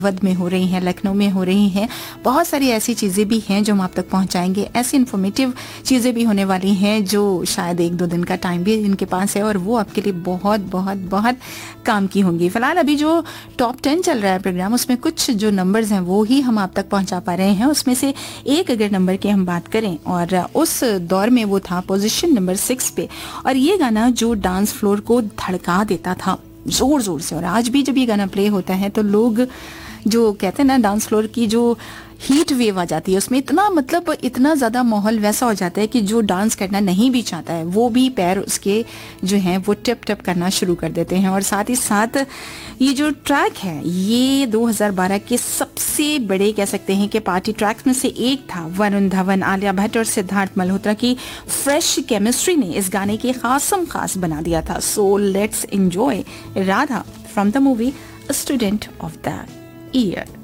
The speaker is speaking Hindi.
वध में हो रही हैं, लखनऊ में हो रही हैं। बहुत सारी ऐसी चीज़ें भी हैं जो हम आप तक पहुंचाएंगे। ऐसी इन्फॉर्मेटिव चीज़ें भी होने वाली हैं जो शायद 1-2 दिन का टाइम भी इनके पास है और वो आपके लिए बहुत बहुत बहुत काम की होंगी। फिलहाल अभी जो टॉप 10 चल रहा है प्रोग्राम, उसमें कुछ जो नंबर्स हैं वो ही हम आप तक पहुंचा पा रहे हैं। उसमें से एक अगर नंबर की हम बात करें और उस दौर में वो था पोजीशन नंबर 6 पे, और ये गाना जो डांस फ्लोर को धड़का देता था जोर जोर से। और आज भी जब ये गाना प्ले होता है तो लोग जो कहते हैं ना, डांस फ्लोर की जो हीट वेव आ जाती है उसमें इतना मतलब इतना ज़्यादा माहौल वैसा हो जाता है कि जो डांस करना नहीं भी चाहता है वो भी पैर उसके जो हैं वो टिप टिप करना शुरू कर देते हैं। और साथ ही साथ ये जो ट्रैक है ये 2012 के सबसे बड़े कह सकते हैं कि पार्टी ट्रैक्स में से एक था। वरुण धवन, आलिया भट्ट और सिद्धार्थ मल्होत्रा की फ्रेश केमिस्ट्री ने इस गाने की खासम खास बना दिया था। So let's enjoy Radha from the movie student of the year.